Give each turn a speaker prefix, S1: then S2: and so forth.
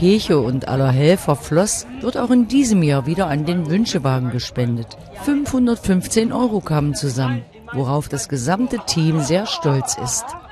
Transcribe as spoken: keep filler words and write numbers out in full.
S1: Pecho und aller Helfer floss, wird auch in diesem Jahr wieder an den Wünschewagen gespendet. fünfhundertfünfzehn Euro kamen zusammen, worauf das gesamte Team sehr stolz ist.